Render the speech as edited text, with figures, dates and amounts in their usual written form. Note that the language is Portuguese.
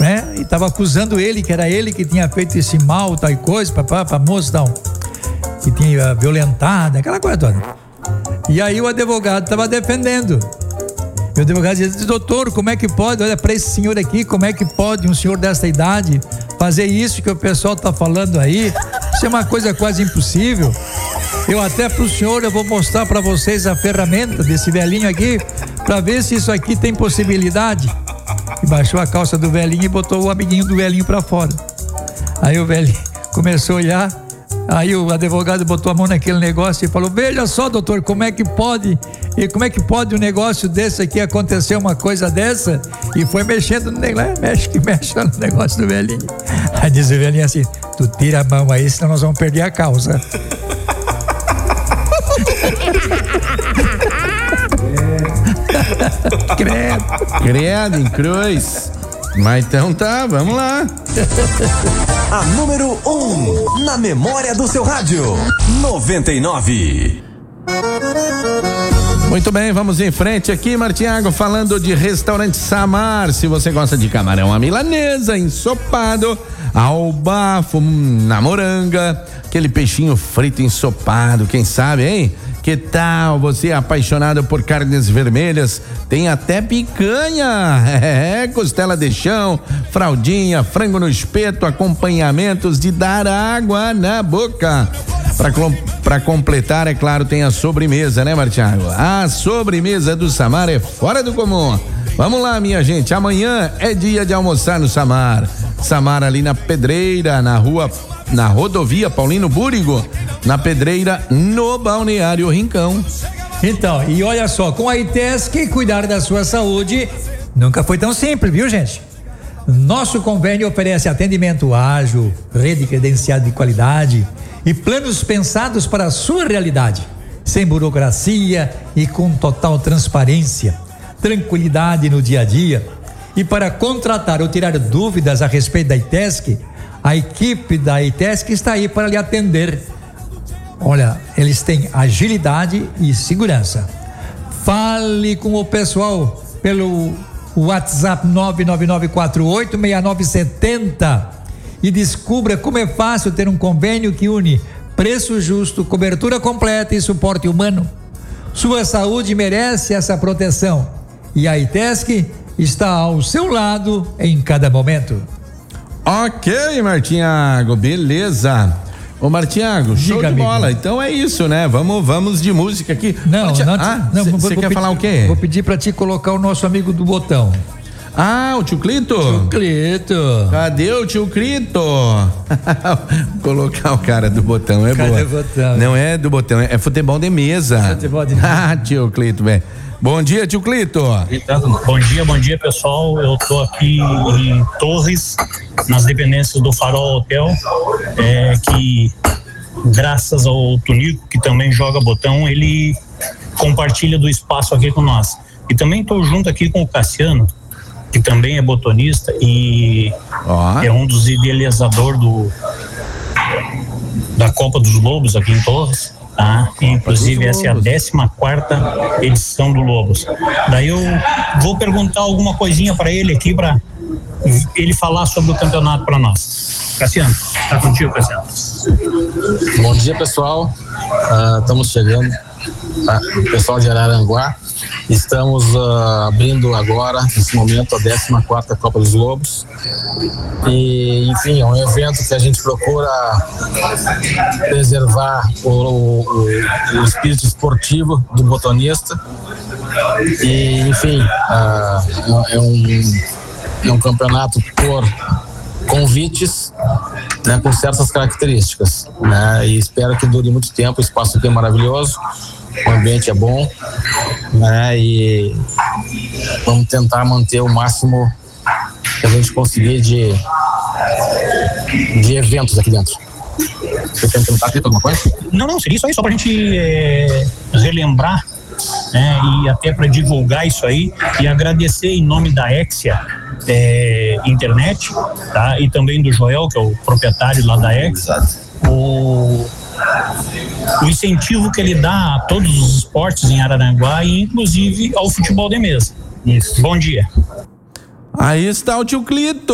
né? E tava acusando ele, que era ele que tinha feito esse mal, tal coisa, famoso, tal, que tinha violentado, aquela coisa toda. E aí o advogado tava defendendo. E o advogado dizia: doutor, como é que pode, olha para esse senhor aqui, como é que pode um senhor dessa idade fazer isso que o pessoal tá falando aí? Isso é uma coisa quase impossível. Eu até pro senhor, eu vou mostrar para vocês a ferramenta desse velhinho aqui, para ver se isso aqui tem possibilidade. E baixou a calça do velhinho e botou o amiguinho do velhinho para fora. Aí o velhinho começou a olhar. Aí o advogado botou a mão naquele negócio e falou: veja só, doutor, como é que pode um negócio desse aqui acontecer, uma coisa dessa? E foi mexendo no negócio, mexe no negócio do velhinho. Aí diz o velhinho assim: tu tira a mão aí, senão nós vamos perder a causa. Credo em cruz. Mas então tá, vamos lá. A número 1 na memória do seu rádio, 99. Muito bem, vamos em frente aqui, Martiago, falando de restaurante Samar. Se você gosta de camarão à milanesa, ensopado, ao bafo, na moranga, aquele peixinho frito ensopado, quem sabe, hein? Que tal você apaixonado por carnes vermelhas? Tem até picanha, costela de chão, fraldinha, frango no espeto, acompanhamentos de dar água na boca. Para completar, é claro, tem a sobremesa, né, Martiago? A sobremesa do Samar é fora do comum. Vamos lá, minha gente, amanhã é dia de almoçar no Samar. Samar ali na Pedreira, na rodovia Paulino Búrigo, na Pedreira, no Balneário Rincão. Então, e olha só, com a ITESC, cuidar da sua saúde nunca foi tão simples, viu, gente? Nosso convênio oferece atendimento ágil, rede credenciada de qualidade e planos pensados para a sua realidade, sem burocracia e com total transparência, tranquilidade no dia a dia. E para contratar ou tirar dúvidas a respeito da ITESC, a equipe da ITESC está aí para lhe atender. Olha, eles têm agilidade e segurança. Fale com o pessoal pelo WhatsApp 999486970 e descubra como é fácil ter um convênio que une preço justo, cobertura completa e suporte humano. Sua saúde merece essa proteção e a ITESC está ao seu lado em cada momento. Ok, Martiago, beleza. Ô Martiago, show de bola. Então é isso, né? Vamos de música aqui. Não, você quer falar o quê? Vou pedir pra ti colocar o nosso amigo do botão. Ah, o tio Clito? Tio Clito. Cadê o tio Clito? Colocar o cara do botão é boa. Cadê o botão? Não é do botão, é futebol de mesa. Futebol de mesa. Ah, tio Clito, velho. Bom dia, tio Clito. Bom dia, pessoal. Eu tô aqui em Torres, nas dependências do Farol Hotel, que graças ao Tunico, que também joga botão, ele compartilha do espaço aqui com nós. E também tô junto aqui com o Cassiano, que também é botonista e é um dos idealizadores da Copa dos Lobos aqui em Torres. Tá? Inclusive essa é a 14ª edição do Lobos. Daí eu vou perguntar alguma coisinha para ele aqui, para ele falar sobre o campeonato para nós. Cassiano, tá contigo, Cassiano. Bom dia, pessoal. Estamos chegando, pessoal de Araranguá. Estamos abrindo agora, nesse momento, a 14ª Copa dos Lobos. E, enfim, é um evento que a gente procura preservar o espírito esportivo do botonista. E, enfim, é um campeonato por convites, né, com certas características, né, e espero que dure muito tempo. O espaço aqui é maravilhoso, o ambiente é bom, né, e vamos tentar manter o máximo que a gente conseguir de eventos aqui dentro. Você quer perguntar aqui alguma coisa? Não, seria isso aí, só pra gente relembrar, né, e até para divulgar isso aí e agradecer em nome da Exia Internet, tá? E também do Joel, que é o proprietário lá da Exia, o incentivo que ele dá a todos os esportes em Araranguá e inclusive ao futebol de mesa. Isso. Bom dia. Aí está o tio Clito.